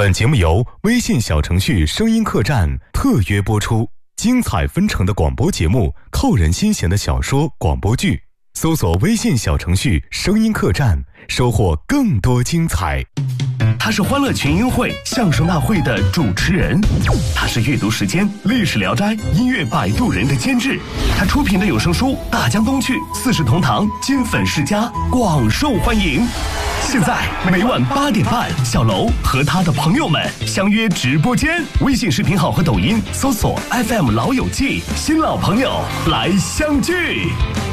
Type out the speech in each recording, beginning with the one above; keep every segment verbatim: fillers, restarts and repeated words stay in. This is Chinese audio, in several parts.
本节目由微信小程序声音客栈特约播出，精彩纷呈的广播节目，扣人心弦的小说广播剧，搜索微信小程序声音客栈，收获更多精彩。 他是欢乐群英会相声大会的主持人，他是阅读时间历史聊斋音乐摆渡人的监制，他出品的有声书《大江东去》四世同堂金粉世家广受欢迎。现在每晚八点半，小楼和他的朋友们相约直播间，微信视频号和抖音搜索 F M 老友记，新老朋友来相聚。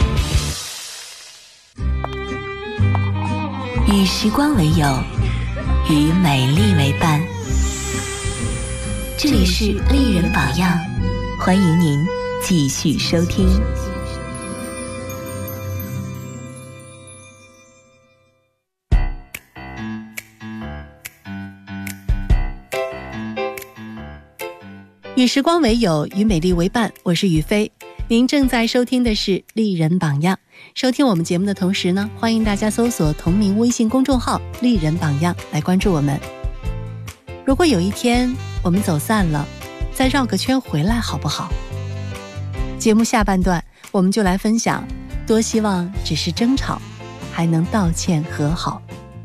与时光为友，与美丽为伴。这里是丽人榜样，欢迎您继续收听。与时光为友，与美丽为伴，我是雨飞。您正在收听的是丽人榜样。收听我们节目的同时呢，欢迎大家搜索同名微信公众号丽人榜样来关注我们。如果有一天我们走散了，再绕个圈回来好不好？节目下半段我们就来分享，多希望只是争吵还能道歉和好。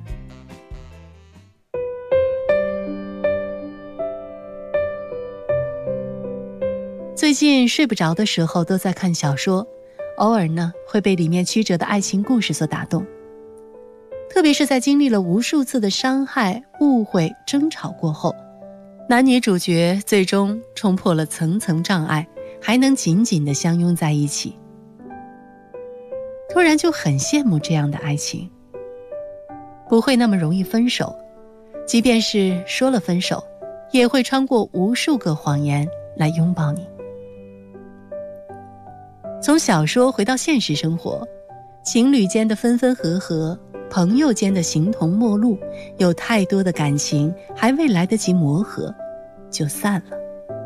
最近睡不着的时候都在看小说，偶尔呢会被里面曲折的爱情故事所打动，特别是在经历了无数次的伤害、误会、争吵过后，男女主角最终冲破了层层障碍，还能紧紧地相拥在一起。突然就很羡慕这样的爱情，不会那么容易分手，即便是说了分手，也会穿过无数个谎言来拥抱你。从小说回到现实生活，情侣间的分分合合，朋友间的形同陌路，有太多的感情还未来得及磨合就散了。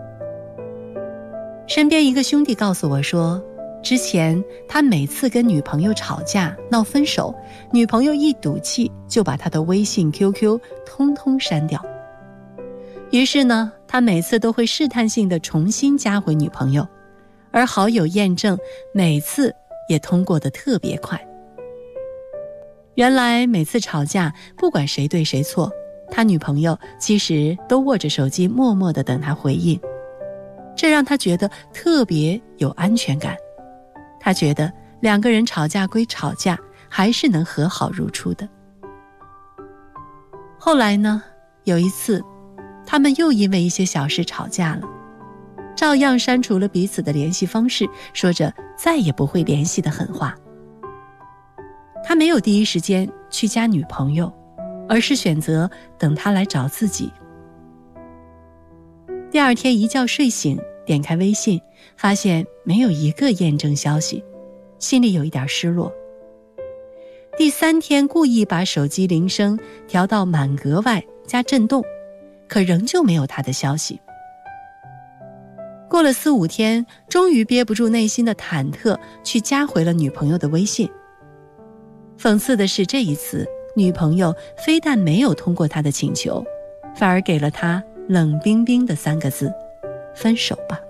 身边一个兄弟告诉我说，之前他每次跟女朋友吵架闹分手，女朋友一赌气就把他的微信 Q Q 通通删掉。于是呢，他每次都会试探性地重新加回女朋友，而好友验证每次也通过得特别快。原来每次吵架，不管谁对谁错，他女朋友其实都握着手机默默地等他回应，这让他觉得特别有安全感。他觉得两个人吵架归吵架，还是能和好如初的。后来呢，有一次他们又因为一些小事吵架了，照样删除了彼此的联系方式，说着再也不会联系的狠话。他没有第一时间去加女朋友，而是选择等她来找自己。第二天一觉睡醒，点开微信，发现没有一个验证消息，心里有一点失落。第三天故意把手机铃声调到满格外加震动，可仍旧没有他的消息。过了四五天，终于憋不住内心的忐忑，去加回了女朋友的微信。讽刺的是，这一次女朋友非但没有通过他的请求，反而给了他冷冰冰的三个字：分手吧。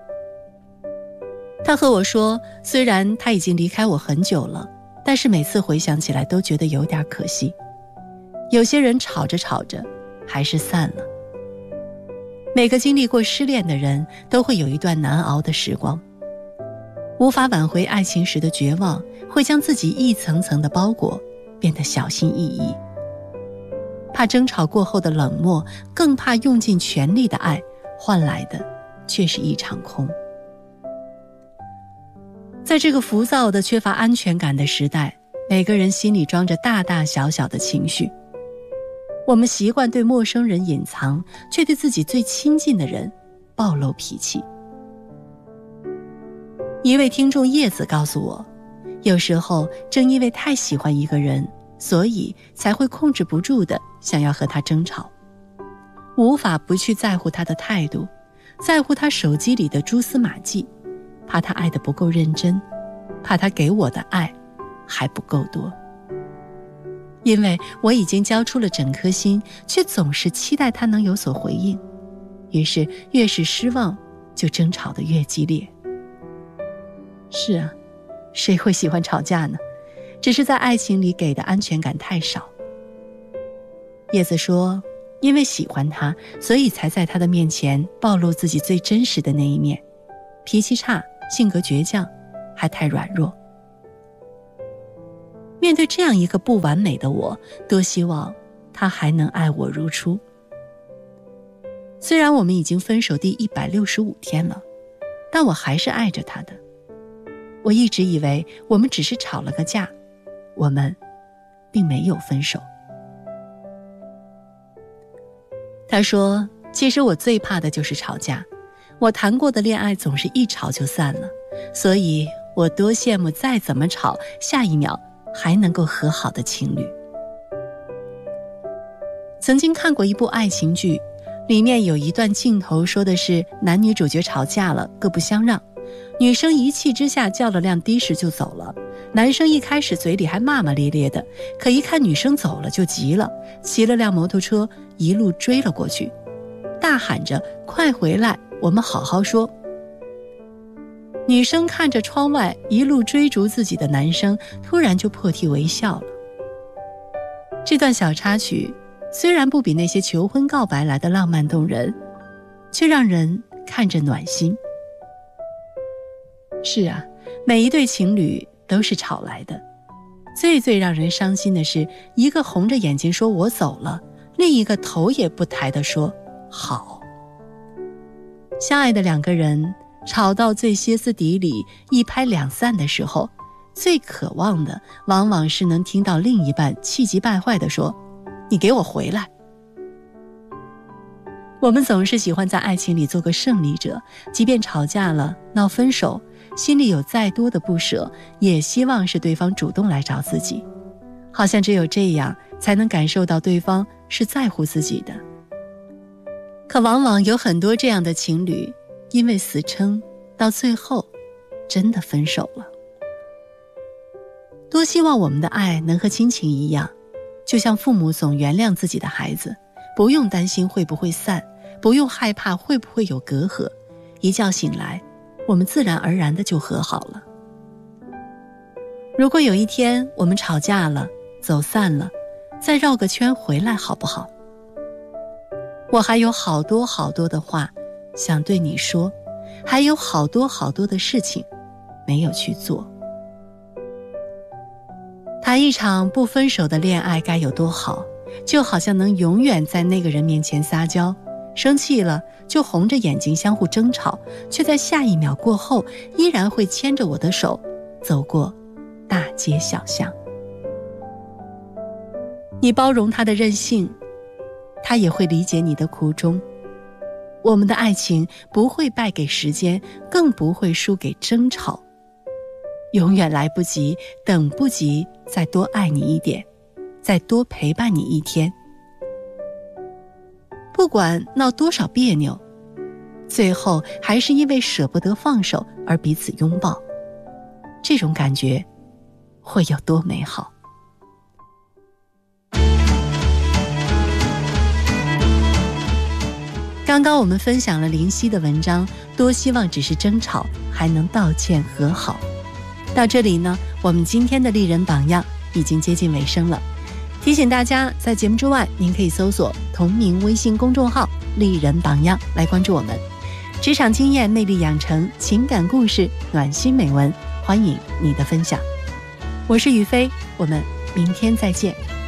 他和我说，虽然他已经离开我很久了，但是每次回想起来都觉得有点可惜。有些人吵着吵着还是散了。每个经历过失恋的人都会有一段难熬的时光，无法挽回爱情时的绝望会将自己一层层的包裹，变得小心翼翼，怕争吵过后的冷漠，更怕用尽全力的爱换来的却是一场空。在这个浮躁的缺乏安全感的时代，每个人心里装着大大小小的情绪，我们习惯对陌生人隐藏，却对自己最亲近的人暴露脾气。一位听众叶子告诉我，有时候正因为太喜欢一个人，所以才会控制不住的想要和他争吵，无法不去在乎他的态度，在乎他手机里的蛛丝马迹，怕他爱得不够认真，怕他给我的爱还不够多。 因为我已经交出了整颗心，却总是期待他能有所回应，于是越是失望，就争吵得越激烈。是啊，谁会喜欢吵架呢？只是在爱情里给的安全感太少。叶子说，因为喜欢他，所以才在他的面前暴露自己最真实的那一面，脾气差，性格倔强，还太软弱。面对这样一个不完美的我，多希望他还能爱我如初。虽然我们已经分手第一百六十五天了，但我还是爱着他的。我一直以为我们只是吵了个架，我们并没有分手。他说，其实我最怕的就是吵架，我谈过的恋爱总是一吵就散了，所以我多羡慕再怎么吵，下一秒还能够和好的情侣。曾经看过一部爱情剧，里面有一段镜头说的是男女主角吵架了，各不相让，女生一气之下叫了辆的士就走了，男生一开始嘴里还骂骂咧咧的，可一看女生走了就急了，骑了辆摩托车一路追了过去，大喊着快回来，我们好好说。女生看着窗外一路追逐自己的男生，突然就破涕为笑了。这段小插曲虽然不比那些求婚告白来的浪漫动人，却让人看着暖心。是啊，每一对情侣都是吵来的，最最让人伤心的是，一个红着眼睛说我走了，另一个头也不抬地说好。相爱的两个人吵到最歇斯底里，一拍两散的时候，最渴望的往往是能听到另一半气急败坏地说，你给我回来。我们总是喜欢在爱情里做个胜利者，即便吵架了，闹分手，心里有再多的不舍，也希望是对方主动来找自己，好像只有这样才能感受到对方是在乎自己的。可往往有很多这样的情侣，因为死撑，到最后真的分手了。多希望我们的爱能和亲情一样，就像父母总原谅自己的孩子，不用担心会不会散，不用害怕会不会有隔阂，一觉醒来，我们自然而然的就和好了。如果有一天我们吵架了，走散了，再绕个圈回来好不好？我还有好多好多的话想对你说，还有好多好多的事情没有去做。谈一场不分手的恋爱该有多好，就好像能永远在那个人面前撒娇，生气了就红着眼睛相互争吵，却在下一秒过后依然会牵着我的手走过大街小巷。你包容他的任性，他也会理解你的苦衷。我们的爱情不会败给时间，更不会输给争吵。永远来不及，等不及再多爱你一点，再多陪伴你一天。不管闹多少别扭，最后还是因为舍不得放手而彼此拥抱，这种感觉会有多美好。刚刚我们分享了林夕的文章，多希望只是争吵还能道歉和好。到这里呢，我们今天的丽人榜样已经接近尾声了。提醒大家，在节目之外，您可以搜索同名微信公众号丽人榜样来关注我们。职场经验、魅力养成、情感故事、暖心美文，欢迎你的分享。我是雨飞，我们明天再见。